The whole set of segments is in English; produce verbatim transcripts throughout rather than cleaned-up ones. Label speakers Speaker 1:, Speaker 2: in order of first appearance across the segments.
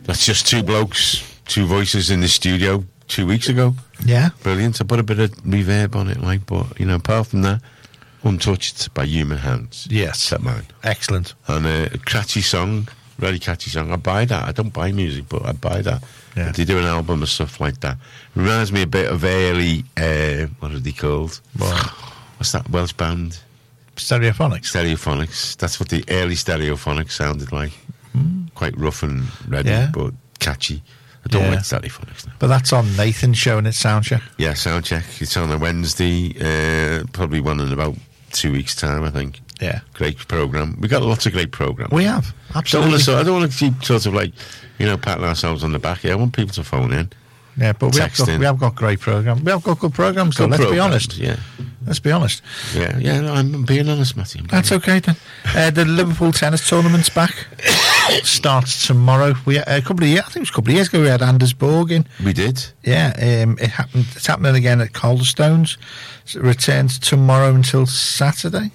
Speaker 1: That's just two blokes, two voices in the studio two weeks ago.
Speaker 2: Yeah.
Speaker 1: Brilliant. I put a bit of reverb on it, like, but, you know, apart from that, untouched by human hands.
Speaker 2: Yes.
Speaker 1: Except mine.
Speaker 2: Excellent.
Speaker 1: And a catchy song, really catchy song. I buy that. I don't buy music, but I buy that.
Speaker 2: Yeah.
Speaker 1: They do an album and stuff like that. Reminds me a bit of early, uh, what are they called?
Speaker 2: What?
Speaker 1: What's that Welsh band?
Speaker 2: Stereophonics.
Speaker 1: Stereophonics. That's what the early Stereophonics sounded like.
Speaker 2: Mm.
Speaker 1: Quite rough and ready,
Speaker 2: Yeah.
Speaker 1: but catchy. I don't
Speaker 2: Yeah.
Speaker 1: like Stereophonics now.
Speaker 2: But that's on Nathan's show and it's Soundcheck.
Speaker 1: Yeah, Soundcheck. It's on a Wednesday, uh, probably one in about two weeks' time, I think.
Speaker 2: Yeah.
Speaker 1: Great programme. We got lots of great programmes.
Speaker 2: We have.
Speaker 1: Don't
Speaker 2: Absolutely.
Speaker 1: wanna, so I don't want to keep sort of like, you know, patting ourselves on the back here. I want people to phone in.
Speaker 2: Yeah, but we have,
Speaker 1: Text
Speaker 2: got,
Speaker 1: in.
Speaker 2: we have got great programs. We have got good programs, though.
Speaker 1: Good
Speaker 2: Let's be
Speaker 1: programmes,
Speaker 2: honest.
Speaker 1: Yeah.
Speaker 2: Let's be honest.
Speaker 1: Yeah, yeah, no, I'm being honest, Matty. I'm being
Speaker 2: That's okay then. Uh, the Liverpool tennis tournament's back. Starts tomorrow. We a couple of years. I think it was a couple of years ago. We had Anders Borg in.
Speaker 1: We did.
Speaker 2: Yeah, um, it happened. It's happening again at Calderstones. So it returns tomorrow until Saturday.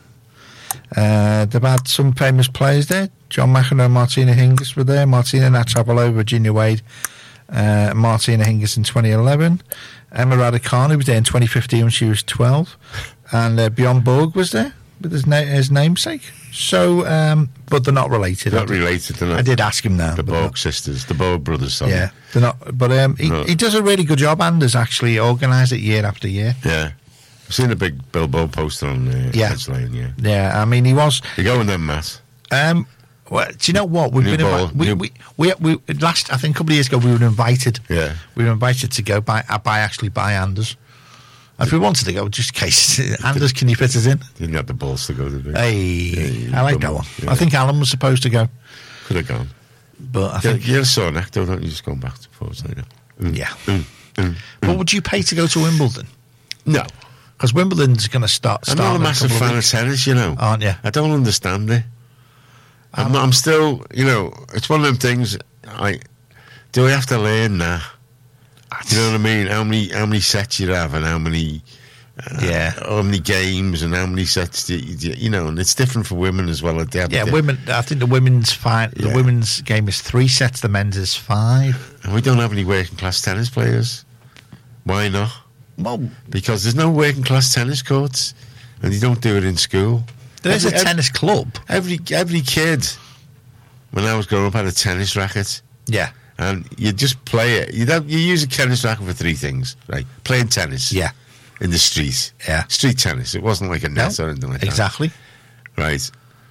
Speaker 2: Uh, they've had some famous players there. John McEnroe, Martina Hingis were there. Martina Navratilova, Virginia Wade, uh, Martina Hingis in twenty eleven. Emma Raducanu was there in twenty fifteen when she was twelve, and uh, Bjorn Borg was there with his, na- his namesake. So, um, but they're not related.
Speaker 1: Not related, they're not.
Speaker 2: I did ask him now.
Speaker 1: The
Speaker 2: but
Speaker 1: Borg
Speaker 2: not-
Speaker 1: sisters, the Borg brothers, sorry.
Speaker 2: Yeah, they're not. But um, he,
Speaker 1: No.
Speaker 2: he does a really good job. Anders actually organise it year after year.
Speaker 1: Yeah. I've seen a big billboard poster on uh,
Speaker 2: Yeah.
Speaker 1: Edge Lane, yeah.
Speaker 2: Yeah, I mean, he was.
Speaker 1: You going then, Matt?
Speaker 2: Um, well, do you know what we've
Speaker 1: New
Speaker 2: been?
Speaker 1: ball,
Speaker 2: Invi- we,
Speaker 1: new-
Speaker 2: we, we we last I think a couple of years ago we were invited.
Speaker 1: Yeah.
Speaker 2: We were invited to go by uh, by actually by Anders. If we wanted to go, just in case Anders, can you fit us in?
Speaker 1: Didn't have the balls to go to the.
Speaker 2: Hey,
Speaker 1: Yeah,
Speaker 2: I like
Speaker 1: come
Speaker 2: that
Speaker 1: on,
Speaker 2: one.
Speaker 1: yeah.
Speaker 2: I think Alan was supposed to go,
Speaker 1: Could have gone.
Speaker 2: but I
Speaker 1: Yeah,
Speaker 2: think
Speaker 1: you're a sore neck, though, don't you? Just going back to forwards later. Mm,
Speaker 2: yeah.
Speaker 1: mm, mm.
Speaker 2: What would you pay to go to Wimbledon?
Speaker 1: No.
Speaker 2: Because Wimbledon's going to start.
Speaker 1: I'm
Speaker 2: start
Speaker 1: not a
Speaker 2: in
Speaker 1: massive
Speaker 2: couple of
Speaker 1: fan of
Speaker 2: weeks,
Speaker 1: tennis, you know.
Speaker 2: aren't you?
Speaker 1: I don't understand it. I'm, not, I'm still, you know, it's one of them things. I do I have to learn now? Do you know what I mean? How many how many sets you have and how many uh,
Speaker 2: Yeah.
Speaker 1: how many games and how many sets do you, do you, you know? And it's different for women as well. They have
Speaker 2: Yeah,
Speaker 1: di-
Speaker 2: women. I think the women's fine. The
Speaker 1: Yeah.
Speaker 2: women's game is three sets. The men's is five.
Speaker 1: And we don't have any working class tennis players. Why not?
Speaker 2: Well,
Speaker 1: Because there's no working class tennis courts, and you don't do it in school.
Speaker 2: there is a
Speaker 1: Every-
Speaker 2: tennis club.
Speaker 1: Every every kid, when I was growing up, had a tennis racket.
Speaker 2: Yeah,
Speaker 1: And you just play it. You don't. You use a tennis racket for three things, right? Playing tennis,
Speaker 2: yeah,
Speaker 1: in the street,
Speaker 2: yeah.
Speaker 1: street tennis. It wasn't like a net
Speaker 2: No,
Speaker 1: or anything like
Speaker 2: exactly.
Speaker 1: that, right?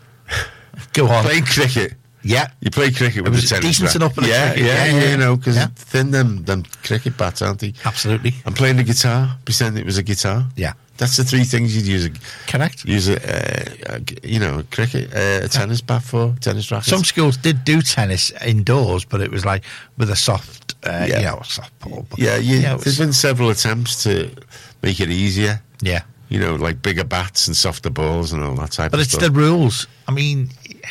Speaker 2: Go on.
Speaker 1: Playing cricket.
Speaker 2: Yeah,
Speaker 1: You play cricket with
Speaker 2: was
Speaker 1: the tennis
Speaker 2: decent
Speaker 1: racket.
Speaker 2: enough at a
Speaker 1: yeah,
Speaker 2: cricket,
Speaker 1: yeah,
Speaker 2: yeah,
Speaker 1: yeah,
Speaker 2: yeah.
Speaker 1: You know, because
Speaker 2: Yeah.
Speaker 1: thin them them cricket bats, aren't they?
Speaker 2: absolutely.
Speaker 1: I'm playing the guitar, pretending it was a guitar.
Speaker 2: Yeah,
Speaker 1: That's the three things you'd use. A,
Speaker 2: correct.
Speaker 1: use a, uh, a you know, a cricket, uh, a tennis bat for tennis racket.
Speaker 2: Some schools did do tennis indoors, but it was like with a soft, uh,
Speaker 1: Yeah.
Speaker 2: you know, soft ball. But,
Speaker 1: yeah, you,
Speaker 2: yeah, it
Speaker 1: there's
Speaker 2: was-
Speaker 1: been several attempts to make it easier.
Speaker 2: yeah.
Speaker 1: You know, like bigger bats and softer balls and all that type
Speaker 2: But
Speaker 1: of
Speaker 2: it's
Speaker 1: stuff.
Speaker 2: the rules. I mean,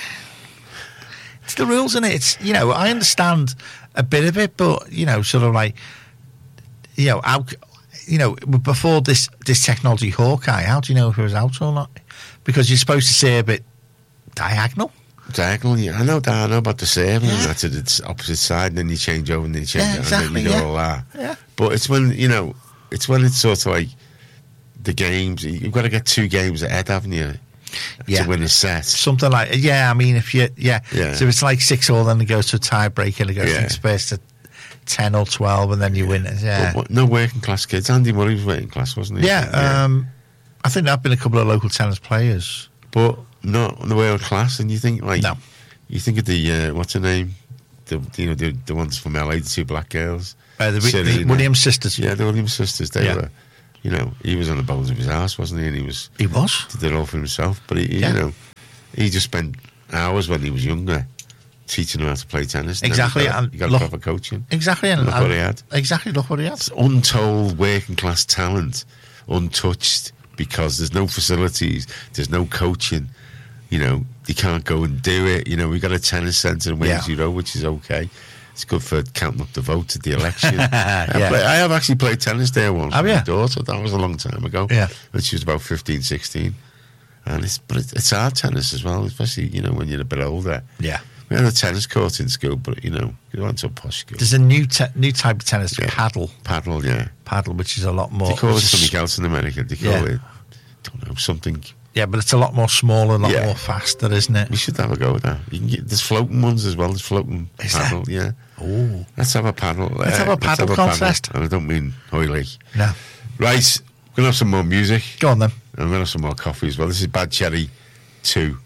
Speaker 2: it's the rules, isn't it? It's, you know, I understand a bit of it, but, you know, sort of like, you know, how, you know, before this, this technology, Hawkeye, how do you know if it was out or not? Because you're supposed to say a bit diagonal.
Speaker 1: Diagonal, yeah. I know that. I know about the serving.
Speaker 2: Yeah.
Speaker 1: And that's at its opposite side, and then you change over and then you change
Speaker 2: Yeah,
Speaker 1: it,
Speaker 2: exactly,
Speaker 1: and then you do
Speaker 2: yeah.
Speaker 1: all that.
Speaker 2: Yeah.
Speaker 1: But it's when, you know, it's when it's sort of like the games. You've got to get two games ahead, haven't you?
Speaker 2: Yeah.
Speaker 1: To win a set.
Speaker 2: Something like, yeah, I mean, if you, yeah.
Speaker 1: Yeah.
Speaker 2: So it's like six all, then it goes to a tie break and it goes
Speaker 1: Yeah.
Speaker 2: from space to ten or twelve, and then you win it. Yeah.
Speaker 1: But what, no working class kids. Andy Murray was working class, wasn't he?
Speaker 2: Yeah, um, I think there have been a couple of local tennis players.
Speaker 1: But not in the world class. And you think, like,
Speaker 2: No.
Speaker 1: you think of the, uh, what's her name? The, you know, the, the ones from L A, the two black girls.
Speaker 2: Uh, the, the
Speaker 1: Serena.
Speaker 2: Williams sisters.
Speaker 1: Yeah, the Williams sisters. They
Speaker 2: Yeah.
Speaker 1: were, you know, he was on the bones of his house, wasn't he? And he was
Speaker 2: He was.
Speaker 1: did it all for himself. But he,
Speaker 2: Yeah.
Speaker 1: you know, he just spent hours when he was younger teaching him how to play tennis. And then
Speaker 2: Exactly,
Speaker 1: He got,
Speaker 2: and
Speaker 1: he got
Speaker 2: look-
Speaker 1: proper coaching.
Speaker 2: Exactly. And,
Speaker 1: Look what he had.
Speaker 2: Exactly, look what he had.
Speaker 1: It's untold working class talent, untouched, because there's no facilities, there's no coaching. You know, you can't go and do it. You know, we got a tennis centre in
Speaker 2: Yeah.
Speaker 1: Windsor Road, which is okay. It's good for counting up the votes at the election.
Speaker 2: Yeah.
Speaker 1: I, play, I have actually played tennis there once
Speaker 2: Have
Speaker 1: with
Speaker 2: you?
Speaker 1: my daughter. That was a long time ago.
Speaker 2: Yeah.
Speaker 1: When she was about fifteen, sixteen. And it's, but it's, it's hard tennis as well, especially, you know, when you're a bit older.
Speaker 2: Yeah.
Speaker 1: We had a tennis court in school, but, you know, we went to a posh school.
Speaker 2: There's a new te- new type of tennis,
Speaker 1: Yeah.
Speaker 2: paddle.
Speaker 1: Paddle, yeah.
Speaker 2: Paddle, which is a lot more...
Speaker 1: They call it
Speaker 2: which is-
Speaker 1: something else in America. They call
Speaker 2: Yeah.
Speaker 1: it, don't know, something.
Speaker 2: Yeah, but it's a lot more smaller, a lot
Speaker 1: Yeah.
Speaker 2: more faster, isn't it?
Speaker 1: We should have a go with that. You can get, there's floating ones as well. There's floating
Speaker 2: Is there?
Speaker 1: paddle, yeah.
Speaker 2: Oh.
Speaker 1: Let's have a paddle.
Speaker 2: Let's have a paddle contest.
Speaker 1: And I don't mean oily.
Speaker 2: No.
Speaker 1: Right, we're going to have some more music.
Speaker 2: Go on, then.
Speaker 1: And we're going to have some more coffee as well. This is Bad Cherry two.